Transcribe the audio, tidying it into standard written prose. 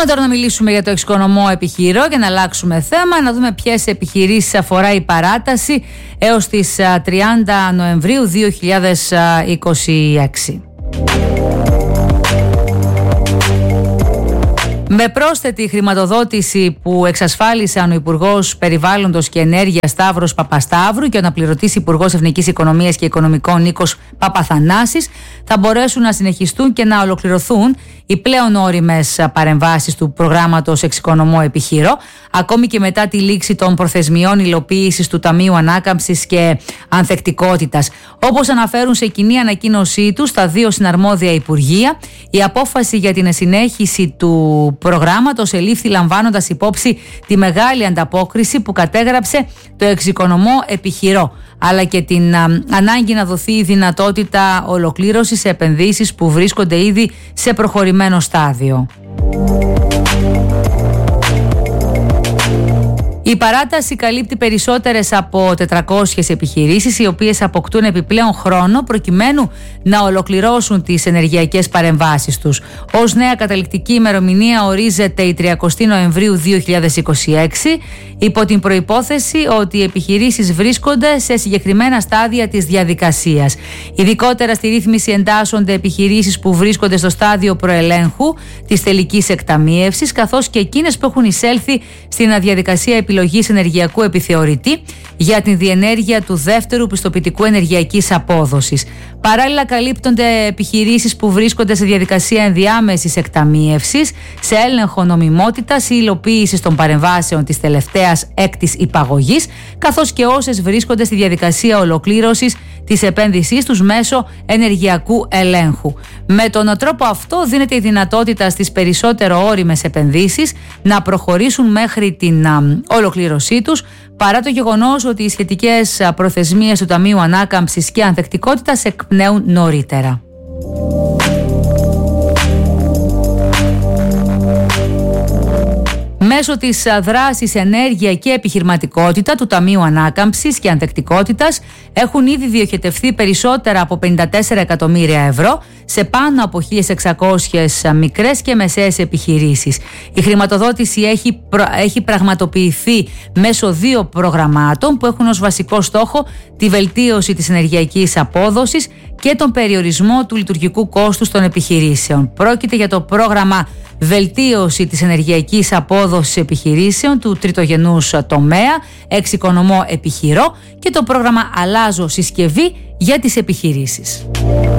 Πάμε τώρα να μιλήσουμε για το εξοικονομώ επιχειρώ και να αλλάξουμε θέμα, να δούμε ποιες επιχειρήσεις αφορά η παράταση έως τις 30 Νοεμβρίου 2026. Με πρόσθετη χρηματοδότηση που εξασφάλισαν ο Υπουργός Περιβάλλοντος και Ενέργειας Σταύρος Παπασταύρου και ο αναπληρωτής Υπουργός Εθνικής Οικονομίας και Οικονομικών Νίκος Παπαθανάσης, θα μπορέσουν να συνεχιστούν και να ολοκληρωθούν οι πλέον όριμες παρεμβάσεις του προγράμματος Εξοικονομώ επιχειρώ, ακόμη και μετά τη λήξη των προθεσμιών υλοποίησης του Ταμείου Ανάκαμψης και Ανθεκτικότητας. Όπως αναφέρουν σε κοινή ανακοίνωσή τους τα δύο συναρμόδια υπουργεία, η απόφαση για την συνέχιση του προγράμματος ελήφθη λαμβάνοντας υπόψη τη μεγάλη ανταπόκριση που κατέγραψε το Εξοικονομώ επιχειρώ, αλλά και την ανάγκη να δοθεί η δυνατότητα ολοκλήρωσης σε επενδύσεις που βρίσκονται ήδη σε προχωρημένο στάδιο. Η παράταση καλύπτει περισσότερες από 400 επιχειρήσεις, οι οποίες αποκτούν επιπλέον χρόνο προκειμένου να ολοκληρώσουν τις ενεργειακές παρεμβάσεις τους. Ως νέα καταληκτική ημερομηνία ορίζεται η 30 Νοεμβρίου 2026, υπό την προϋπόθεση ότι οι επιχειρήσεις βρίσκονται σε συγκεκριμένα στάδια της διαδικασίας. Ειδικότερα στη ρύθμιση εντάσσονται επιχειρήσεις που βρίσκονται στο στάδιο προελέγχου της τελικής εκταμίευσης, καθώς και εκείνες που έχουν εισέλθει στην διαδικασία επιλογής ενεργειακού επιθεωρητή για την διενέργεια του δεύτερου πιστοποιητικού ενεργειακής απόδοσης. Παράλληλα, καλύπτονται επιχειρήσεις που βρίσκονται σε διαδικασία ενδιάμεσης εκταμίευσης, σε έλεγχο νομιμότητας ή υλοποίησης των παρεμβάσεων της τελευταίας έκτης υπαγωγής, καθώς και όσες βρίσκονται στη διαδικασία ολοκλήρωσης της επένδυσής τους μέσω ενεργειακού ελέγχου. Με τον τρόπο αυτό δίνεται η δυνατότητα στις περισσότερο όριμες επενδύσεις να προχωρήσουν μέχρι την ολοκλήρωσή τους, παρά το γεγονός ότι οι σχετικές προθεσμίες του Ταμείου Ανάκαμψης και Ανθεκτικότητας εκπνέουν νωρίτερα. Μέσω της δράσης ενέργεια και επιχειρηματικότητα του Ταμείου Ανάκαμψης και Ανθεκτικότητας έχουν ήδη διοχετευθεί περισσότερα από 54 εκατομμύρια ευρώ σε πάνω από 1.600 μικρές και μεσαίες επιχειρήσεις. Η χρηματοδότηση έχει πραγματοποιηθεί μέσω δύο προγραμμάτων που έχουν ως βασικό στόχο τη βελτίωση της ενεργειακής απόδοσης και τον περιορισμό του λειτουργικού κόστους των επιχειρήσεων. Πρόκειται για το πρόγραμμα Βελτίωση της ενεργειακής απόδοσης επιχειρήσεων του τριτογενούς τομέα Εξοικονομώ επιχειρώ και το πρόγραμμα Αλλάζω συσκευή για τις επιχειρήσεις.